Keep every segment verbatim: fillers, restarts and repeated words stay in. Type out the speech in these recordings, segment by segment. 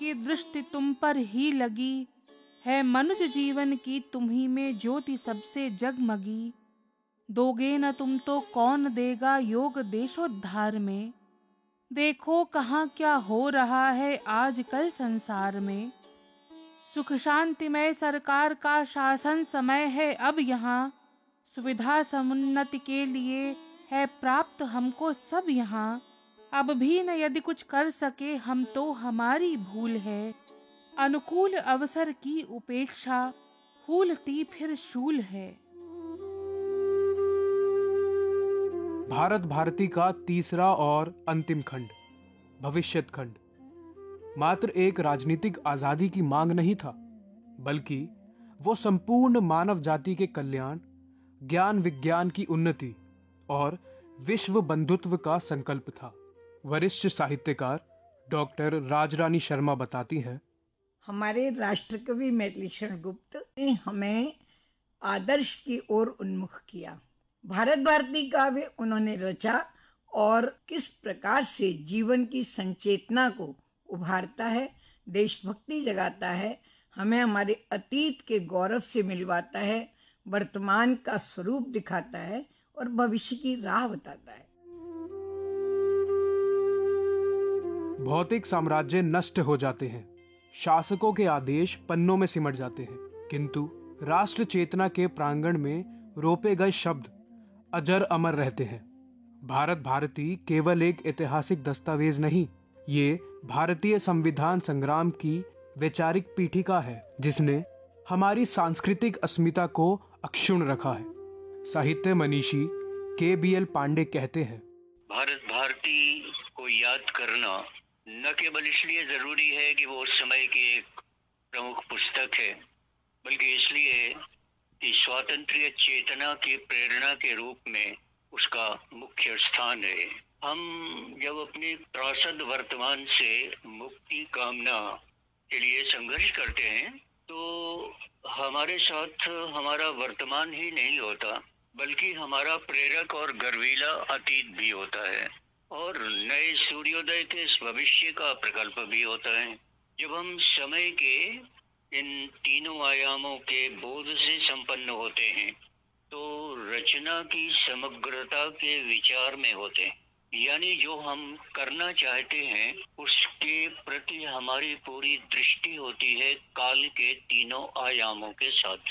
की दृष्टि तुम पर ही लगी, है मनुज जीवन की तुम्ही में ज्योति सबसे जगमगी। दोगे न तुम तो कौन देगा योग देशोद्धार में। देखो कहाँ क्या हो रहा है आजकल संसार में। सुख शांतिमय सरकार का शासन समय है अब यहाँ। सुविधा समुन्नति के लिए है प्राप्त हमको सब यहाँ। अब भी न यदि कुछ कर सके हम तो हमारी भूल है। अनुकूल अवसर की उपेक्षा फूलती फिर शूल है। भारत भारती का तीसरा और अंतिम खंड, भविष्यत खंड, मात्र एक राजनीतिक आजादी की मांग नहीं था, बल्कि वो संपूर्ण मानव जाति के कल्याण, ज्ञान विज्ञान की उन्नति और विश्व बंधुत्व का संकल्प था। वरिष्ठ साहित्यकार डॉक्टर राजरानी शर्मा बताती हैं, हमारे राष्ट्रकवि मैथिली शरण गुप्त ने हमें आदर्श की ओर उन्मुख किया। भारत भारती काव्य उन्होंने रचा और किस प्रकार से जीवन की संचेतना को उभारता है, देशभक्ति जगाता है, हमें हमारे अतीत के गौरव से मिलवाता है, वर्तमान का स्वरूप दिखाता है और भविष्य की राह बताता है। भौतिक साम्राज्य नष्ट हो जाते हैं, शासकों के आदेश पन्नों में सिमट जाते हैं, किंतु राष्ट्र चेतना के प्रांगण में रोपे गए शब्द अजर अमर रहते हैं। भारत भारती केवल एक ऐतिहासिक दस्तावेज नहीं, ये भारतीय संविधान संग्राम की वैचारिक पीठिका है, जिसने हमारी सांस्कृतिक अस्मिता को अक्षुण्ण रखा है। साहित्य मनीषी के बी एल पांडे कहते हैं, भारत भारती को याद करना न केवल इसलिए जरूरी है कि वो उस समय की एक प्रमुख पुस्तक है, बल्कि इसलिए कि स्वातंत्र्य चेतना की प्रेरणा के रूप में उसका मुख्य स्थान है। हम जब अपनी त्रासद वर्तमान से मुक्ति कामना के लिए संघर्ष करते हैं तो हमारे साथ हमारा वर्तमान ही नहीं होता, बल्कि हमारा प्रेरक और गर्वीला अतीत भी होता है और नए सूर्योदय के इस भविष्य का प्रकल्प भी होता है। जब हम समय के इन तीनों आयामों के बोध से संपन्न होते हैं तो रचना की समग्रता के विचार में होते हैं, यानी जो हम करना चाहते हैं उसके प्रति हमारी पूरी दृष्टि होती है काल के तीनों आयामों के साथ।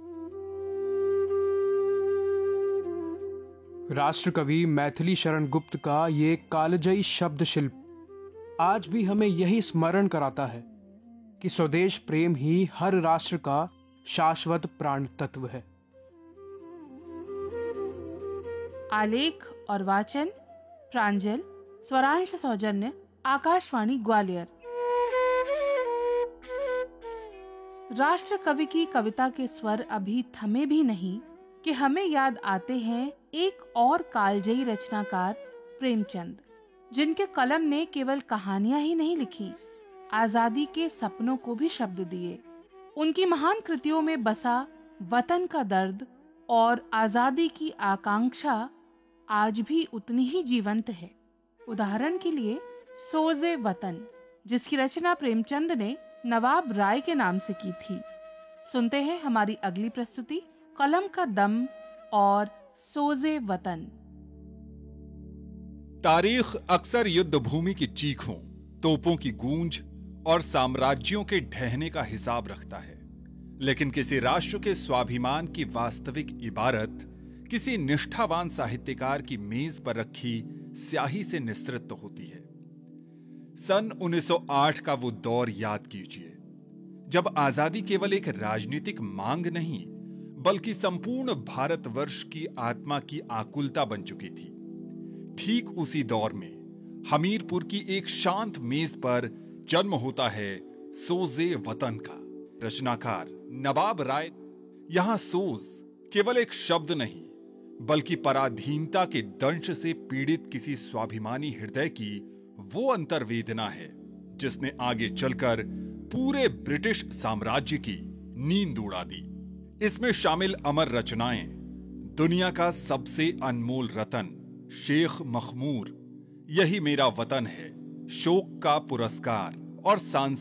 राष्ट्रकवि मैथिली शरण गुप्त का ये कालजयी शब्द शिल्प आज भी हमें यही स्मरण कराता है कि स्वदेश प्रेम ही हर राष्ट्र का शाश्वत प्राण तत्व है। आलेख और वाचन प्रांजल, स्वरांश सौजन्य, आकाशवाणी ग्वालियर। राष्ट्र कवि की कविता के स्वर अभी थमे भी नहीं कि हमें याद आते हैं एक और कालजयी रचनाकार प्रेमचंद, जिनके कलम ने केवल कहानियां ही नहीं लिखी, आजादी के सपनों को भी शब्द दिए। उनकी महान कृतियों में बसा वतन का दर्द और आजादी की आकांक्षा आज भी उतनी ही जीवंत है। उदाहरण के लिए सोजे वतन, जिसकी रचना प्रेमचंद ने नवाब राय के नाम से की थी। सुनते हैं हमारी अगली प्रस्तुति, कलम का दम और सोजे वतन। तारीख अक्सर युद्ध भूमि की चीखों, तोपों की गूंज और साम्राज्यों के ढहने का हिसाब रखता है, लेकिन किसी राष्ट्र के स्वाभिमान की वास्तविक इबारत किसी निष्ठावान साहित्यकार की मेज पर रखी स्याही से निस्तृत होती है। सन उन्नीस सौ आठ का वो दौर याद कीजिए, जब आजादी केवल एक राजनीतिक मांग नहीं बल्कि संपूर्ण भारतवर्ष की आत्मा की आकुलता बन चुकी थी। ठीक उसी दौर में हमीरपुर की एक शांत मेज पर जन्म होता है सोजे वतन का। रचनाकार नवाब राय। यहां सोज केवल एक शब्द नहीं बल्कि पराधीनता के दंश से पीड़ित किसी स्वाभिमानी हृदय की वो अंतर्वेदना है जिसने आगे चलकर पूरे ब्रिटिश साम्राज्य की नींद उड़ा दी। इसमें शामिल अमर रचनाएं, दुनिया का सबसे अनमोल रतन शेख मखमूर, यही मेरा वतन है, शोक का पुरस्कार और सांस